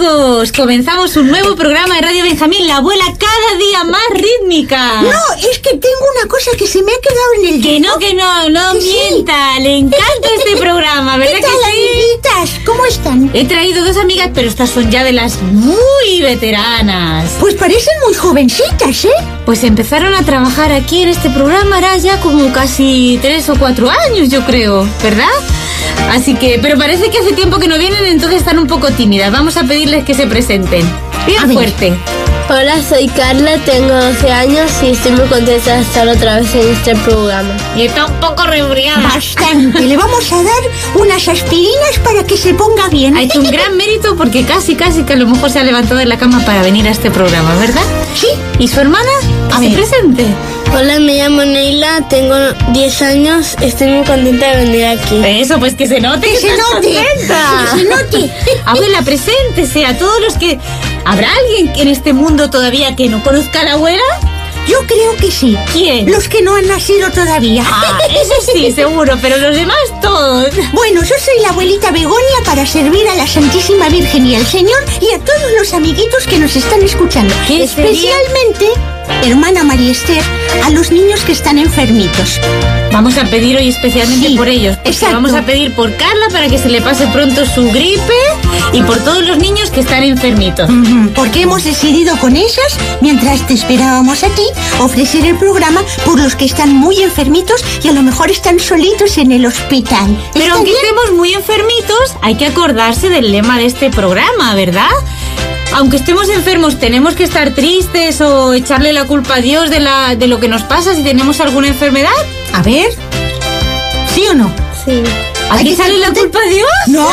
amigos, comenzamos un nuevo programa de Radio Benjamín, la abuela cada día más rítmica. No, es que tengo una cosa que se me ha quedado en el dedo. Que no mienta, sí. Le encanta este programa, ¿verdad? ¿Qué tal, que sí? amiguitas? ¿Cómo están? He traído dos amigas, pero estas son ya de las muy veteranas. Pues parecen muy jovencitas, ¿eh? Pues empezaron a trabajar aquí en este programa, hará ya como casi 3 o 4 años, yo creo, ¿verdad? Así que, pero parece que hace tiempo que no vienen, entonces están un poco tímidas. Vamos a pedirles que se presenten. Bien fuerte. Hola, soy Carla, tengo 12 años y estoy muy contenta de estar otra vez en este programa. Y está un poco resfriada. Bastante. Le vamos a dar unas aspirinas para que se ponga bien. Ha hecho un gran mérito porque casi que a lo mejor se ha levantado de la cama para venir a este programa, ¿verdad? Sí. ¿Y su hermana? Que se presente. Hola, me llamo Neila, tengo 10 años, estoy muy contenta de venir aquí. Eso, pues que se note que se note. Contenta. Que se note. Abuela, preséntese a todos los que... ¿Habrá alguien en este mundo todavía que no conozca a la abuela? Yo creo que sí. ¿Quién? Los que no han nacido todavía. Ah, eso sí, seguro, pero los demás todos. Bueno, yo soy la abuelita Begonia para servir a la Santísima Virgen y al Señor y a todos los amiguitos que nos están escuchando. Especialmente, hermana María Esther, a los niños que están enfermitos. Vamos a pedir hoy especialmente por ellos. Exacto. Vamos a pedir por Carla para que se le pase pronto su gripe y por todos los niños que están enfermitos. Porque hemos decidido con ellas, mientras te esperábamos a ti, ofrecer el programa por los que están muy enfermitos y a lo mejor están solitos en el hospital. Pero aunque estemos muy enfermitos, hay que acordarse del lema de este programa, ¿verdad? Aunque estemos enfermos, ¿tenemos que estar tristes o echarle la culpa a Dios de lo que nos pasa si tenemos alguna enfermedad? A ver, ¿sí o no? Sí. ¿Aquí sale la culpa a Dios? No.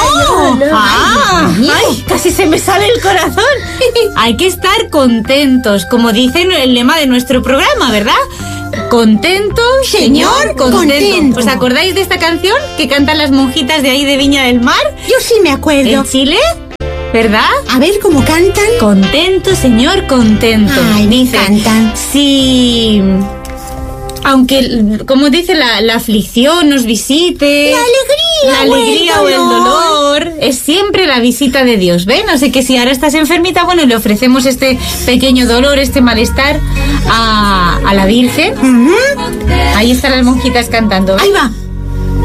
Ay, casi se me sale el corazón. Hay que estar contentos, como dice el lema de nuestro programa, ¿verdad? Contento, Señor, contento. ¿Os acordáis de esta canción que cantan las monjitas de ahí de Viña del Mar? Yo sí me acuerdo. ¿En Chile? ¿Verdad? A ver cómo cantan. Contento, Señor, contento. Ay, me encantan. Sí. Aunque, como dice, la aflicción nos visite. La alegría o el dolor. Es siempre la visita de Dios, ¿ven? No sé que si ahora estás enfermita, bueno, le ofrecemos este pequeño dolor, este malestar a la Virgen. Ahí están las monjitas cantando, ¿ven? Ahí va.